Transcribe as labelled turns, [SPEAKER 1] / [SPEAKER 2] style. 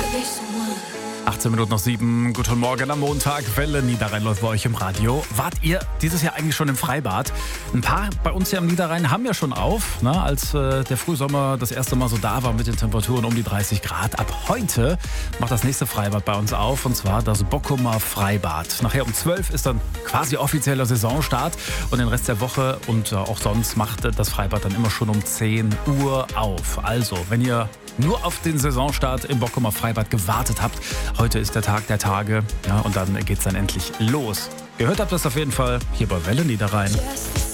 [SPEAKER 1] 18 Minuten nach 7. Guten Morgen am Montag. Welle Niederrhein läuft bei euch im Radio. Wart ihr dieses Jahr eigentlich schon im Freibad? Ein paar bei uns hier am Niederrhein haben ja schon auf, ne, als der Frühsommer das erste Mal so da war mit den Temperaturen um die 30 Grad. Ab heute macht das nächste Freibad bei uns auf, und zwar das Bockumer Freibad. Nachher um 12 ist dann quasi offizieller Saisonstart, und den Rest der Woche und auch sonst macht das Freibad dann immer schon um 10 Uhr auf. Also, wenn ihr nur auf den Saisonstart im Bockumer Freibad gewartet habt, heute ist der Tag der Tage, ja, und dann geht's dann endlich los. Gehört habt ihr das auf jeden Fall hier bei Welle Niederrhein.